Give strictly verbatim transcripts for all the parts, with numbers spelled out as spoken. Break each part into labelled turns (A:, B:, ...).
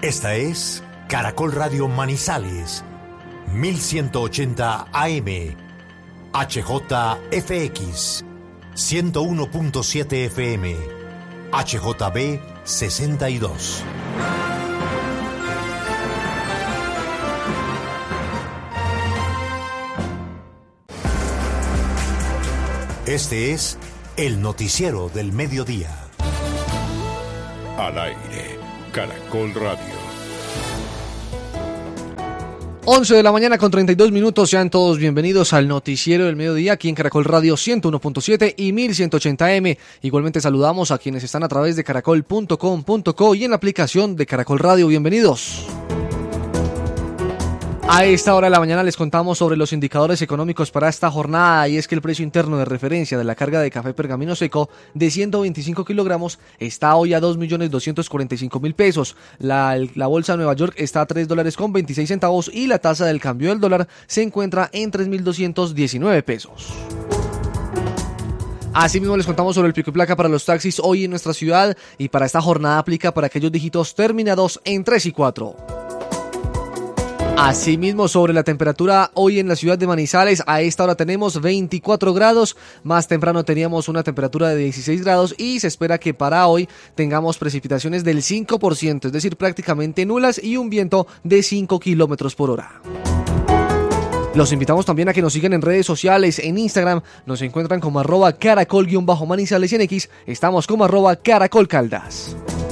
A: Esta es Caracol Radio Manizales, mil ciento ochenta A M, H J F X, ciento uno punto siete F M, H J B sesenta y dos. Este es el noticiero del mediodía.
B: Al aire, Caracol Radio.
C: once de la mañana con treinta y dos minutos, sean todos bienvenidos al noticiero del mediodía aquí en Caracol Radio ciento uno punto siete y mil ciento ochenta A M. Igualmente saludamos a quienes están a través de caracol punto com punto co y en la aplicación de Caracol Radio. Bienvenidos. A esta hora de la mañana les contamos sobre los indicadores económicos para esta jornada, y es que el precio interno de referencia de la carga de café pergamino seco de ciento veinticinco kilogramos está hoy a dos millones doscientos cuarenta y cinco mil pesos. La, la bolsa de Nueva York está a tres dólares con veintiséis centavos y la tasa del cambio del dólar se encuentra en tres mil doscientos diecinueve pesos. Asimismo les contamos sobre el pico y placa para los taxis hoy en nuestra ciudad, y para esta jornada aplica para aquellos dígitos terminados en tres y cuatro. Asimismo, sobre la temperatura hoy en la ciudad de Manizales, a esta hora tenemos veinticuatro grados, más temprano teníamos una temperatura de dieciséis grados y se espera que para hoy tengamos precipitaciones del cinco por ciento, es decir, prácticamente nulas, y un viento de cinco kilómetros por hora. Los invitamos también a que nos sigan en redes sociales. En Instagram nos encuentran como arroba caracol-manizales y en X estamos como arroba caracolcaldas.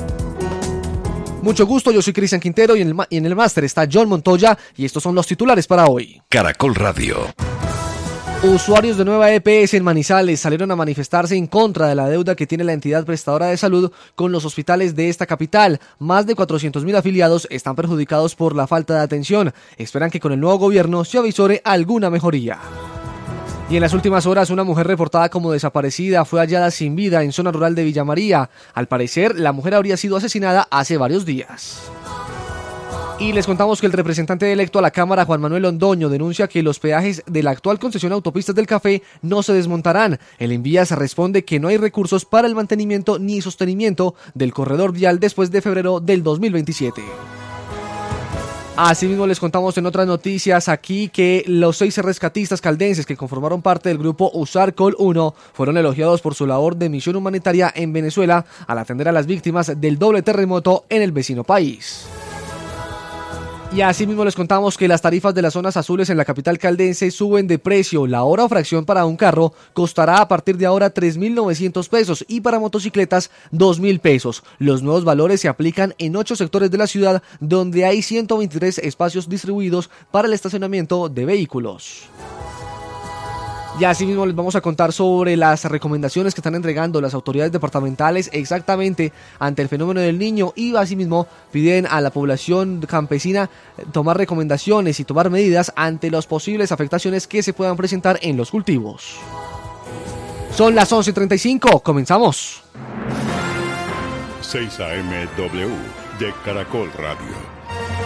C: Mucho gusto, yo soy Cristian Quintero y en el, y en el máster está John Montoya, y estos son los titulares para hoy.
B: Caracol Radio.
C: Usuarios de Nueva E P S en Manizales salieron a manifestarse en contra de la deuda que tiene la entidad prestadora de salud con los hospitales de esta capital. Más de cuatrocientos mil afiliados están perjudicados por la falta de atención. Esperan que con el nuevo gobierno se avisore alguna mejoría. Y en las últimas horas, una mujer reportada como desaparecida fue hallada sin vida en zona rural de Villa María. Al parecer, la mujer habría sido asesinada hace varios días. Y les contamos que el representante electo a la Cámara, Juan Manuel Londoño, denuncia que los peajes de la actual concesión Autopistas del Café no se desmontarán. El Envías responde que no hay recursos para el mantenimiento ni sostenimiento del corredor vial después de febrero del dos mil veintisiete. Asimismo les contamos en otras noticias aquí que los seis rescatistas caldenses que conformaron parte del grupo USARCOL uno fueron elogiados por su labor de misión humanitaria en Venezuela al atender a las víctimas del doble terremoto en el vecino país. Y asimismo les contamos que las tarifas de las zonas azules en la capital caldense suben de precio. La hora o fracción para un carro costará a partir de ahora tres mil novecientos pesos y para motocicletas dos mil pesos. Los nuevos valores se aplican en ocho sectores de la ciudad donde hay ciento veintitrés espacios distribuidos para el estacionamiento de vehículos. Y asimismo les vamos a contar sobre las recomendaciones que están entregando las autoridades departamentales exactamente ante el fenómeno del Niño, y asimismo piden a la población campesina tomar recomendaciones y tomar medidas ante las posibles afectaciones que se puedan presentar en los cultivos. Son las once y treinta y cinco, comenzamos.
B: seis A M W de Caracol Radio.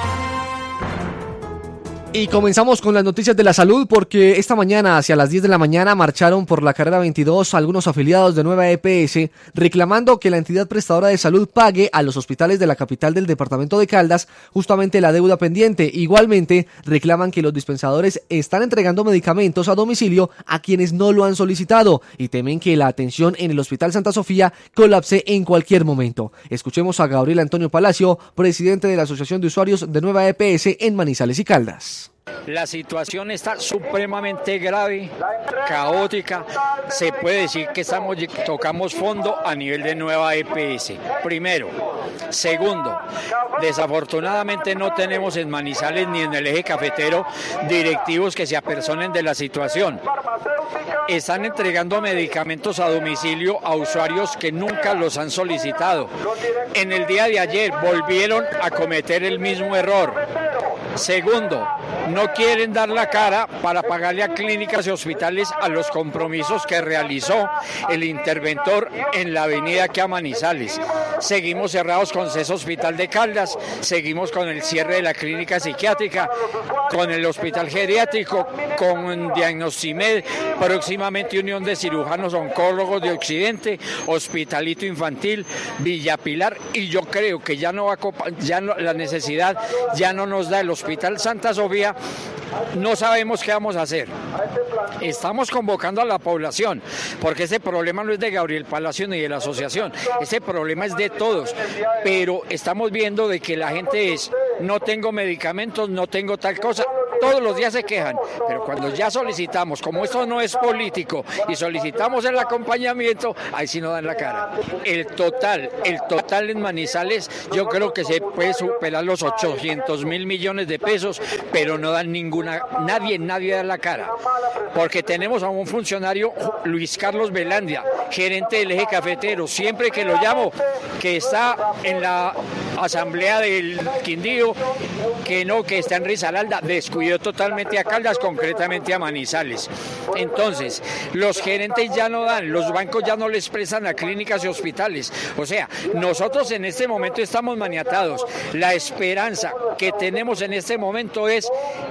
C: Y comenzamos con las noticias de la salud, porque esta mañana hacia las diez de la mañana marcharon por la carrera veintidós algunos afiliados de Nueva E P S reclamando que la entidad prestadora de salud pague a los hospitales de la capital del departamento de Caldas justamente la deuda pendiente. Igualmente reclaman que los dispensadores están entregando medicamentos a domicilio a quienes no lo han solicitado y temen que la atención en el Hospital Santa Sofía colapse en cualquier momento. Escuchemos a Gabriel Antonio Palacio, presidente de la Asociación de Usuarios de Nueva E P S en Manizales y Caldas.
D: La situación está supremamente grave, caótica. Se puede decir que estamos tocamos fondo a nivel de Nueva E P S. Primero. Segundo, desafortunadamente no tenemos en Manizales ni en el eje cafetero directivos que se apersonen de la situación. Están entregando medicamentos a domicilio a usuarios que nunca los han solicitado. En el día de ayer volvieron a cometer el mismo error. Segundo, no quieren dar la cara para pagarle a clínicas y hospitales a los compromisos que realizó el interventor en la avenida aquí a Manizales. Seguimos cerrados con C E S Hospital de Caldas, seguimos con el cierre de la clínica psiquiátrica, con el hospital geriátrico, con Diagnostimed, próximamente Unión de Cirujanos Oncólogos de Occidente, Hospitalito Infantil, Villa Pilar, y yo creo que ya no va a copa, ya no, la necesidad ya no nos da el Hospital Santa Sofía. No sabemos qué vamos a hacer. Estamos convocando a la población, porque ese problema no es de Gabriel Palacio ni de la asociación, ese problema es de todos, pero estamos viendo de que la gente es, no tengo medicamentos, no tengo tal cosa. Todos los días se quejan, pero cuando ya solicitamos, como esto no es político, y solicitamos el acompañamiento, ahí sí no dan la cara. El total, el total en Manizales, yo creo que se puede superar los ochocientos mil millones de pesos, pero no dan ninguna, nadie, nadie da la cara. Porque tenemos a un funcionario, Luis Carlos Velandia, gerente del eje cafetero, siempre que lo llamo, que está en la asamblea del Quindío, que no, que está en Risaralda, descuidó totalmente a Caldas, concretamente a Manizales. Entonces, los gerentes ya no dan, los bancos ya no les prestan a clínicas y hospitales. O sea, nosotros en este momento estamos maniatados. La esperanza que tenemos en este momento es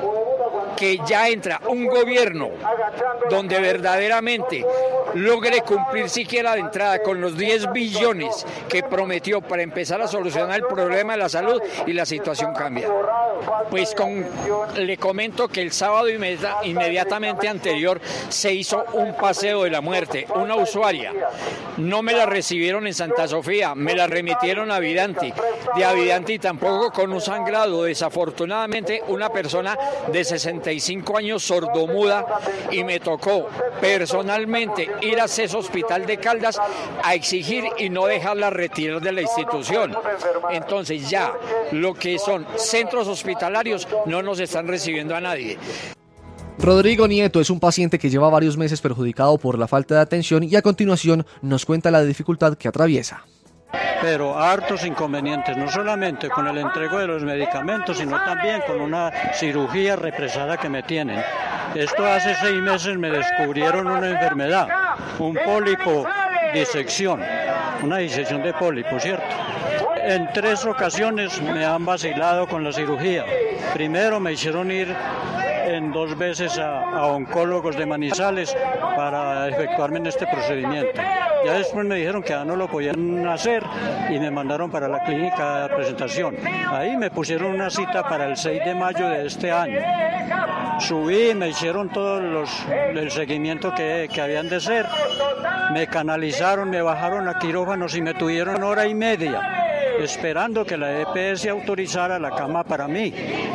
D: que ya entra un gobierno donde verdaderamente logre cumplir siquiera de entrada con los diez billones que prometió para empezar a solucionar el problema de la salud, y la situación cambia. Pues con, le comento que el sábado inmedi- inmediatamente anterior se hizo un paseo de la muerte. Una usuaria, no me la recibieron en Santa Sofía, me la remitieron a Vidanti, de Avidanti tampoco con un sangrado. Desafortunadamente una persona de sesenta y cinco años sordomuda, y me tocó personalmente ir a C E S Hospital de Caldas a exigir y no dejarla retirar de la institución. Entonces ya lo que son centros hospitalarios no nos están recibiendo a nadie.
C: Rodrigo Nieto es un paciente que lleva varios meses perjudicado por la falta de atención y a continuación nos cuenta la dificultad que atraviesa.
E: Pero hartos inconvenientes, no solamente con el entrego de los medicamentos, sino también con una cirugía represada que me tienen. Esto hace seis meses me descubrieron una enfermedad, un pólipo disección, una disección de pólipo, ¿cierto? En tres ocasiones me han vacilado con la cirugía. Primero me hicieron ir en dos veces a, a oncólogos de Manizales para efectuarme en este procedimiento. Ya después me dijeron que ya no lo podían hacer y me mandaron para la clínica de presentación. Ahí me pusieron una cita para el seis de mayo de este año. Subí, me hicieron todo los, el seguimiento que, que habían de hacer. Me canalizaron, me bajaron a quirófanos y me tuvieron hora y media esperando que la E P S autorizara la cama para mí.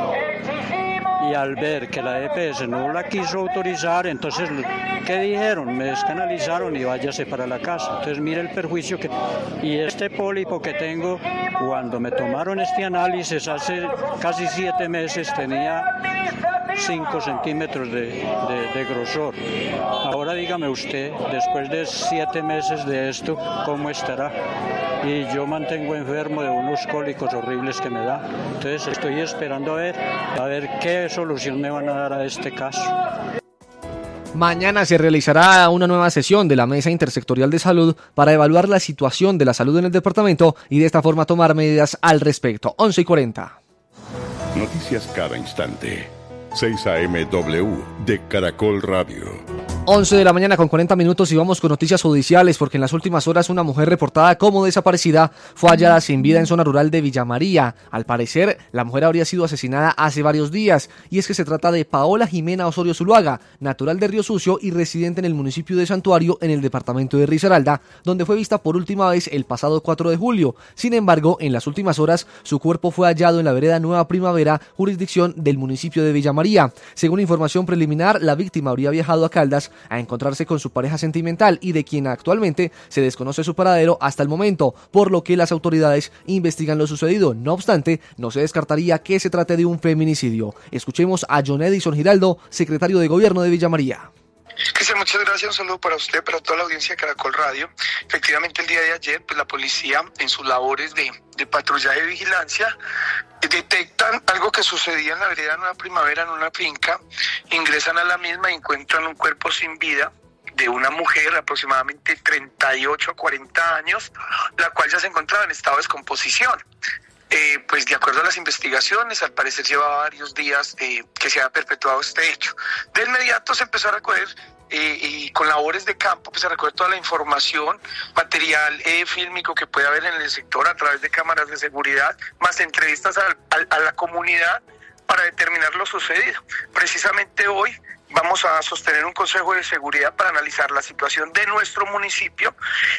E: Y al ver que la E P S no la quiso autorizar, entonces, ¿qué dijeron? Me descanalizaron y váyase para la casa. Entonces, mire el perjuicio que... Y este pólipo que tengo, cuando me tomaron este análisis hace casi siete meses, tenía cinco centímetros de, de, de grosor. Ahora dígame usted, después de siete meses de esto, ¿cómo estará? Y yo mantengo enfermo de unos cólicos horribles que me da. Entonces estoy esperando a ver, a ver qué solución me van a dar a este caso.
C: Mañana se realizará una nueva sesión de la Mesa Intersectorial de Salud para evaluar la situación de la salud en el departamento y de esta forma tomar medidas al respecto. once y cuarenta.
B: Noticias cada instante. seis A M W de Caracol Radio.
C: once de la mañana con cuarenta minutos y vamos con noticias judiciales porque en las últimas horas una mujer reportada como desaparecida fue hallada sin vida en zona rural de Villa María. Al parecer, la mujer habría sido asesinada hace varios días y es que se trata de Paola Jimena Osorio Zuluaga, natural de Río Sucio y residente en el municipio de Santuario en el departamento de Risaralda, donde fue vista por última vez el pasado cuatro de julio. Sin embargo, en las últimas horas su cuerpo fue hallado en la vereda Nueva Primavera, jurisdicción del municipio de Villa María. Según información preliminar, la víctima habría viajado a Caldas a encontrarse con su pareja sentimental y de quien actualmente se desconoce su paradero hasta el momento, por lo que las autoridades investigan lo sucedido. No obstante, no se descartaría que se trate de un feminicidio. Escuchemos a John Edison Giraldo, secretario de Gobierno de Villa María.
F: Cristian, muchas gracias. Un saludo para usted, para toda la audiencia de Caracol Radio. Efectivamente, el día de ayer, pues la policía, en sus labores de, de patrullaje y vigilancia, detectan algo que sucedía en la vereda Nueva Primavera, en una finca, ingresan a la misma y encuentran un cuerpo sin vida de una mujer aproximadamente treinta y ocho a cuarenta años, la cual ya se encontraba en estado de descomposición. Eh, pues de acuerdo a las investigaciones, al parecer llevaba varios días eh, que se había perpetuado este hecho. De inmediato se empezó a recoger, eh, y con labores de campo, pues se recoger toda la información, material eh, fílmico que puede haber en el sector a través de cámaras de seguridad, más entrevistas a, a, a la comunidad para determinar lo sucedido. Precisamente hoy vamos a sostener un consejo de seguridad para analizar la situación de nuestro municipio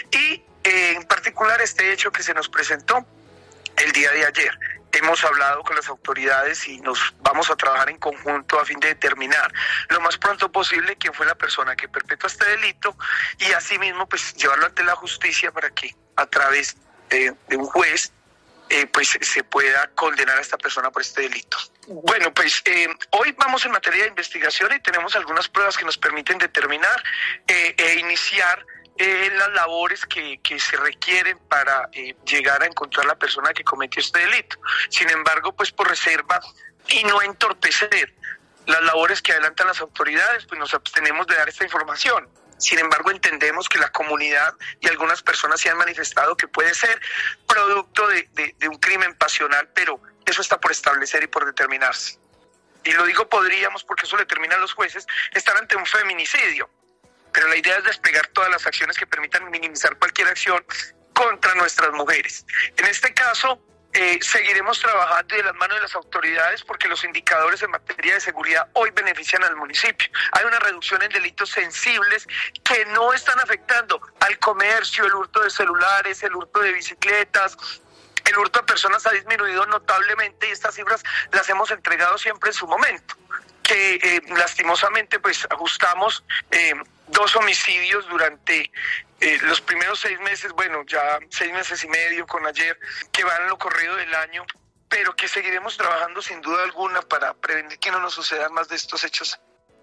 F: y eh, en particular este hecho que se nos presentó el día de ayer. Hemos hablado con las autoridades y nos vamos a trabajar en conjunto a fin de determinar lo más pronto posible quién fue la persona que perpetró este delito y asimismo pues llevarlo ante la justicia para que a través de, de un juez eh, pues se pueda condenar a esta persona por este delito. Bueno, pues eh, hoy vamos en materia de investigación y tenemos algunas pruebas que nos permiten determinar eh, e iniciar Eh, las labores que, que se requieren para eh, llegar a encontrar la persona que cometió este delito. Sin embargo, pues por reserva y no entorpecer las labores que adelantan las autoridades, pues nos abstenemos de dar esta información. Sin embargo, entendemos que la comunidad y algunas personas se han manifestado que puede ser producto de, de, de un crimen pasional, pero eso está por establecer y por determinarse. Y lo digo podríamos porque eso lo determinan los jueces, estar ante un feminicidio. Pero la idea es desplegar todas las acciones que permitan minimizar cualquier acción contra nuestras mujeres. En este caso, eh, seguiremos trabajando de las manos de las autoridades porque los indicadores en materia de seguridad hoy benefician al municipio. Hay una reducción en delitos sensibles que no están afectando al comercio, el hurto de celulares, el hurto de bicicletas. El hurto de personas ha disminuido notablemente y estas cifras las hemos entregado siempre en su momento. Que eh, lastimosamente pues ajustamos eh, dos homicidios durante eh, los primeros seis meses, bueno, ya seis meses y medio con ayer, que van en lo corrido del año, pero que seguiremos trabajando sin duda alguna para prevenir que no nos sucedan más de estos hechos.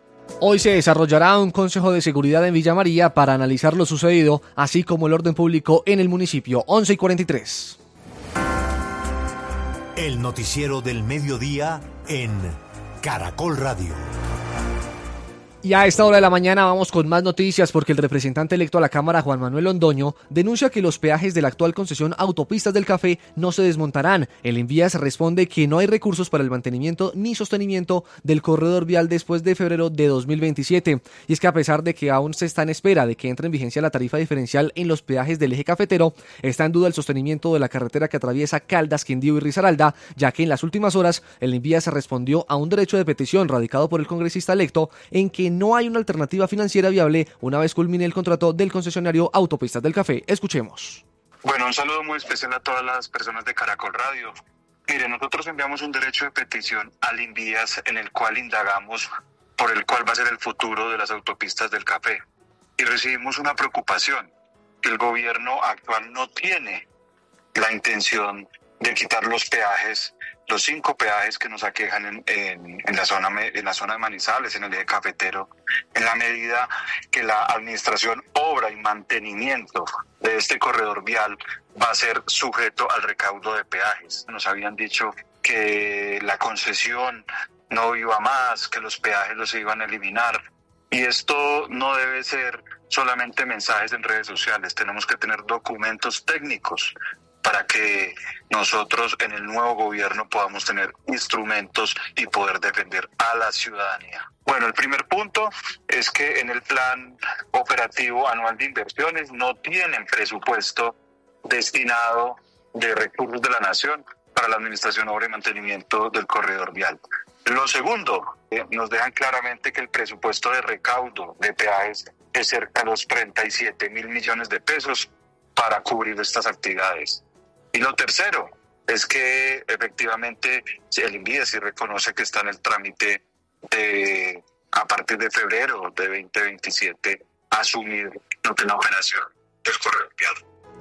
C: Hoy se desarrollará un consejo de seguridad en Villa María para analizar lo sucedido, así como el orden público en el municipio. once y cuarenta y tres.
A: El noticiero del mediodía en Caracol Radio.
C: Y a esta hora de la mañana vamos con más noticias porque el representante electo a la Cámara, Juan Manuel Londoño, denuncia que los peajes de la actual concesión Autopistas del Café no se desmontarán. El Invías responde que no hay recursos para el mantenimiento ni sostenimiento del corredor vial después de febrero de dos mil veintisiete. Y es que a pesar de que aún se está en espera de que entre en vigencia la tarifa diferencial en los peajes del eje cafetero, está en duda el sostenimiento de la carretera que atraviesa Caldas, Quindío y Risaralda, ya que en las últimas horas el Invías respondió a un derecho de petición radicado por el congresista electo en que no hay una alternativa financiera viable una vez culmine el contrato del concesionario Autopistas del Café. Escuchemos.
G: Bueno, un saludo muy especial a todas las personas de Caracol Radio. Mire, nosotros enviamos un derecho de petición al Invías en el cual indagamos por el cual va a ser el futuro de las autopistas del café. Y recibimos una preocupación, que el gobierno actual no tiene la intención de quitar los peajes, los cinco peajes que nos aquejan en, en, en, la zona, en la zona de Manizales, en el eje cafetero, en la medida que la administración, obra y mantenimiento de este corredor vial va a ser sujeto al recaudo de peajes. Nos habían dicho que la concesión no iba más, que los peajes los iban a eliminar. Y esto no debe ser solamente mensajes en redes sociales, tenemos que tener documentos técnicos para que nosotros en el nuevo gobierno podamos tener instrumentos y poder defender a la ciudadanía. Bueno, el primer punto es que en el plan operativo anual de inversiones no tienen presupuesto destinado de recursos de la nación para la administración, obra y mantenimiento del corredor vial. Lo segundo, eh, nos dejan claramente que el presupuesto de recaudo de peajes es cerca de los treinta y siete mil millones de pesos para cubrir estas actividades. Y lo tercero es que efectivamente el Invías sí reconoce que está en el trámite de, a partir de febrero de veinte veintisiete, asumir lo que es la operación del corredor vial.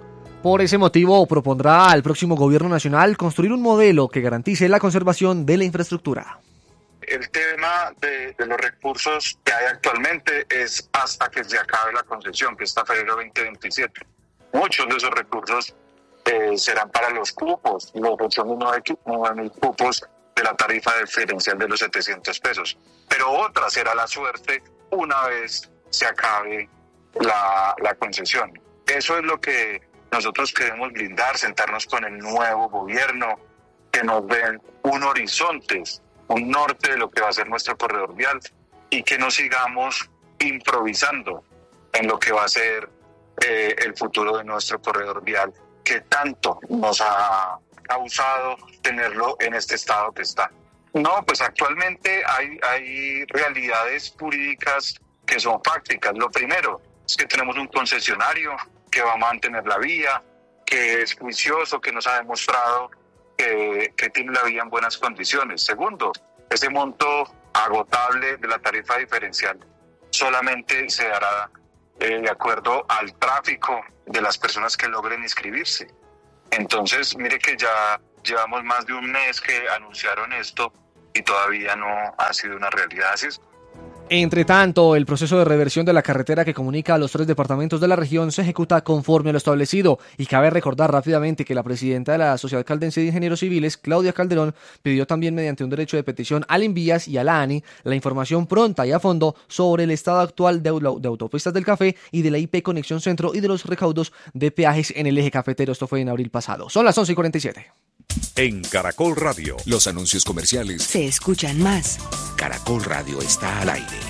C: Por ese motivo propondrá al próximo gobierno nacional construir un modelo que garantice la conservación de la infraestructura.
G: el tema de, de los recursos que hay actualmente es hasta que se acabe la concesión, que está febrero veinte veintisiete. Muchos de esos recursos eh, serán para los cupos, los ocho mil nueve mil cupos de la tarifa diferencial de los setecientos pesos. Pero otra será la suerte una vez se acabe la, la concesión. Eso es lo que nosotros queremos blindar, sentarnos con el nuevo gobierno, que nos den un horizonte, un norte de lo que va a ser nuestro corredor vial y que no sigamos improvisando en lo que va a ser eh, el futuro de nuestro corredor vial, que tanto nos ha causado tenerlo en este estado que está. No, pues actualmente hay, hay realidades jurídicas que son fácticas. Lo primero es que tenemos un concesionario que va a mantener la vía, que es juicioso, que nos ha demostrado que, que tiene la vía en buenas condiciones. Segundo, ese monto agotable de la tarifa diferencial solamente se dará eh, de acuerdo al tráfico de las personas que logren inscribirse. Entonces, mire que ya llevamos más de un mes que anunciaron esto y todavía no ha sido una realidad. Así es.
C: Entre tanto, el proceso de reversión de la carretera que comunica a los tres departamentos de la región se ejecuta conforme a lo establecido, y cabe recordar rápidamente que la presidenta de la Sociedad Caldense de Ingenieros Civiles, Claudia Calderón, pidió también mediante un derecho de petición al INVIAS y a la ANI la información pronta y a fondo sobre el estado actual de, de Autopistas del Café y de la I P Conexión Centro y de los recaudos de peajes en el eje cafetero. Esto fue en abril pasado. Son las once y cuarenta y siete.
H: En Caracol Radio, los anuncios comerciales
I: se escuchan más.
H: Caracol Radio está al aire.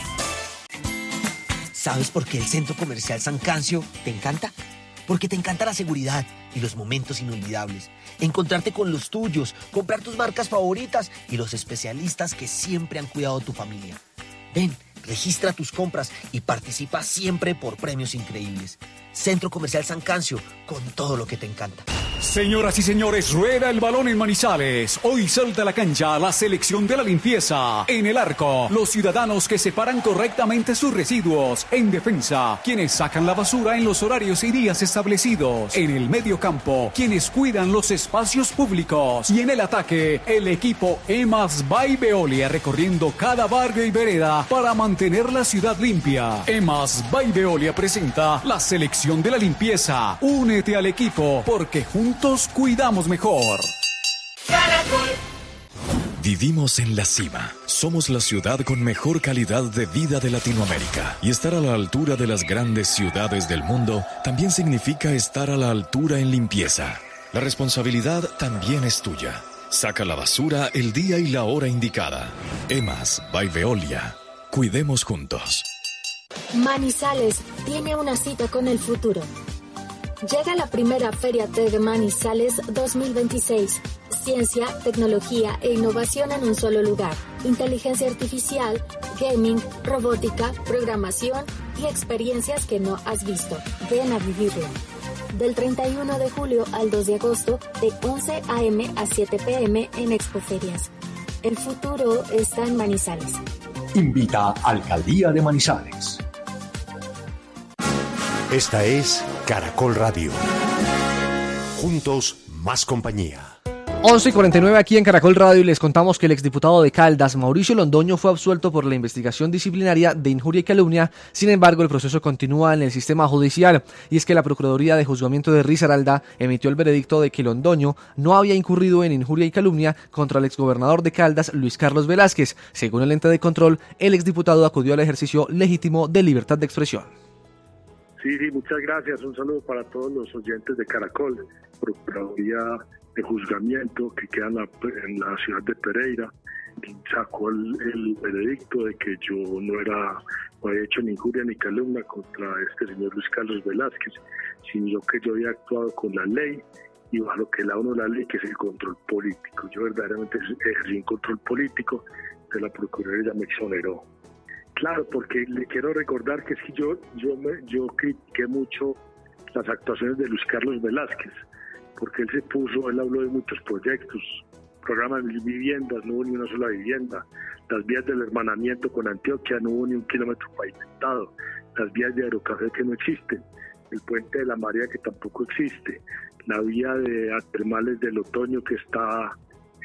J: ¿Sabes por qué el Centro Comercial San Cancio te encanta? Porque te encanta la seguridad y los momentos inolvidables. Encontrarte con los tuyos, comprar tus marcas favoritas y los especialistas que siempre han cuidado tu familia. Ven, registra tus compras y participa siempre por premios increíbles. Centro Comercial San Cancio, con todo lo que te encanta.
K: Señoras y señores, rueda el balón en Manizales. Hoy salta a la cancha la selección de la limpieza. En el arco, los ciudadanos que separan correctamente sus residuos. En defensa, quienes sacan la basura en los horarios y días establecidos. En el medio campo, quienes cuidan los espacios públicos. Y en el ataque, el equipo EMAS by Veolia recorriendo cada barrio y vereda para mantener la ciudad limpia. EMAS by Veolia presenta la selección de la limpieza. Únete al equipo porque juntos Juntos cuidamos mejor.
L: Caracol.
H: Vivimos en la cima. Somos la ciudad con mejor calidad de vida de Latinoamérica. Y estar a la altura de las grandes ciudades del mundo también significa estar a la altura en limpieza. La responsabilidad también es tuya. Saca la basura el día y la hora indicada. EMAS by Veolia. Cuidemos juntos.
M: Manizales tiene una cita con el futuro. Llega la primera Feria Tec Manizales dos mil veintiséis. Ciencia, tecnología e innovación en un solo lugar. Inteligencia artificial, gaming, robótica, programación y experiencias que no has visto. Ven a vivirlo. Del treinta y uno de julio al dos de agosto, de once a eme a siete pe eme en Expoferias. El futuro está en Manizales.
N: Invita Alcaldía de Manizales.
A: Esta es Caracol Radio. Juntos, más compañía.
C: once y cuarenta y nueve aquí en Caracol Radio y les contamos que el exdiputado de Caldas, Mauricio Londoño, fue absuelto por la investigación disciplinaria de injuria y calumnia. Sin embargo, el proceso continúa en el sistema judicial, y es que la Procuraduría de Juzgamiento de Risaralda emitió el veredicto de que Londoño no había incurrido en injuria y calumnia contra el exgobernador de Caldas, Luis Carlos Velázquez. Según el ente de control, el exdiputado acudió al ejercicio legítimo de libertad de expresión.
O: Sí, sí, muchas gracias. Un saludo para todos los oyentes de Caracol, Procuraduría de Juzgamiento que queda en la, en la ciudad de Pereira. Sacó el, el veredicto de que yo no era, no había hecho ni injuria ni calumnia contra este señor Luis Carlos Velázquez, sino que yo había actuado con la ley y bajo lo que la uno la ley, que es el control político. Yo verdaderamente ejercí un control político, de la Procuraduría me exoneró. Claro, porque le quiero recordar que es que yo, yo, me, yo critiqué mucho las actuaciones de Luis Carlos Velázquez, porque él se puso, él habló de muchos proyectos, programas de viviendas, no hubo ni una sola vivienda, las vías del hermanamiento con Antioquia, no hubo ni un kilómetro pavimentado, las vías de Aerocafé que no existen, el puente de la María que tampoco existe, la vía de Termales del Otoño que está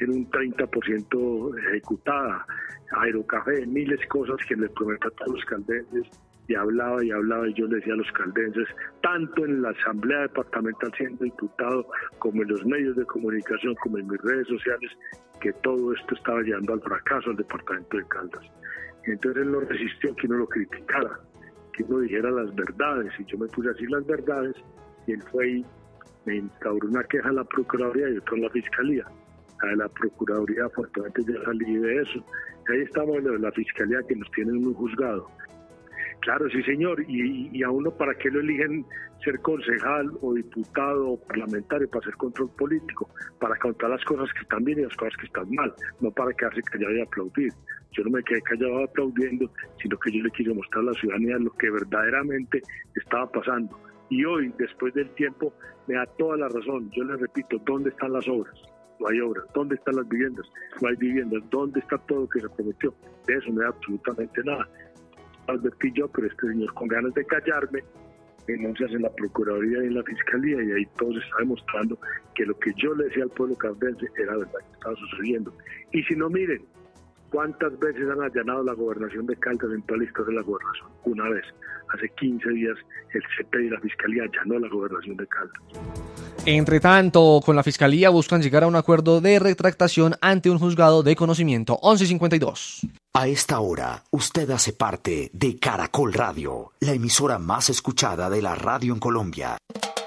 O: tiene un treinta por ciento ejecutada, Aerocafé, miles de cosas que le prometió a todos los caldenses, y hablaba y hablaba, y yo le decía a los caldenses, tanto en la Asamblea Departamental siendo diputado, como en los medios de comunicación, como en mis redes sociales, que todo esto estaba llevando al fracaso al departamento de Caldas. Y entonces él no resistió que uno lo criticara, que uno dijera las verdades, y yo me puse a decir las verdades, y él fue y me instauró una queja en la Procuraduría y otra en la Fiscalía. La de la Procuraduría, afortunadamente ya salí de eso. Y ahí estamos en la Fiscalía, que nos tienen en un juzgado. Claro, sí señor, y, y a uno para qué lo eligen ser concejal o diputado o parlamentario, para hacer control político, para contar las cosas que están bien y las cosas que están mal, no para quedarse callado y aplaudir. Yo no me quedé callado aplaudiendo, sino que yo le quise mostrar a la ciudadanía lo que verdaderamente estaba pasando. Y hoy, después del tiempo, me da toda la razón. Yo le repito, ¿dónde están las obras? No hay obras. ¿Dónde están las viviendas? No hay viviendas. ¿Dónde está todo lo que se prometió? De eso no hay absolutamente nada. Advertí yo, pero este señor, con ganas de callarme, denuncias en la Procuraduría y en la Fiscalía, y ahí todo se está demostrando que lo que yo le decía al pueblo caldense era verdad, que estaba sucediendo. Y si no, miren, ¿cuántas veces han allanado la gobernación de Caldas en toda la historia de la gobernación? Una vez. Hace quince días el C P y la Fiscalía allanó la gobernación de Caldas.
C: Entre tanto, con la Fiscalía buscan llegar a un acuerdo de retractación ante un juzgado de conocimiento. once cincuenta y dos.
I: A esta hora, usted hace parte de Caracol Radio, la emisora más escuchada de la radio en Colombia.